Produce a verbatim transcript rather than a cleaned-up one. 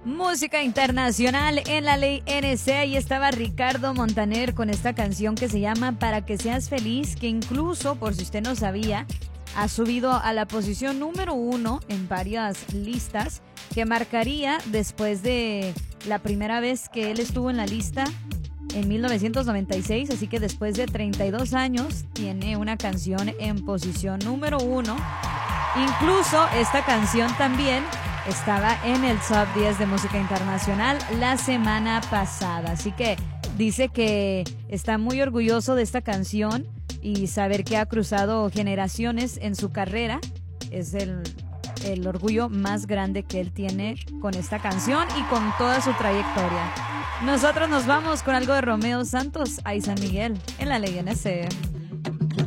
Música internacional en la ley N C. Ahí estaba Ricardo Montaner con esta canción que se llama Para que seas feliz, que incluso, por si usted no sabía, ha subido a la posición número uno en varias listas, que marcaría después de la primera vez que él estuvo en la lista en mil novecientos noventa y seis, así que después de treinta y dos años tiene una canción en posición número uno. Incluso esta canción también estaba en el top diez de música internacional la semana pasada, así que dice que está muy orgulloso de esta canción y saber que ha cruzado generaciones en su carrera es el, el orgullo más grande que él tiene con esta canción y con toda su trayectoria. Nosotros nos vamos con algo de Romeo Santos, Ay San Miguel, en la ley N C.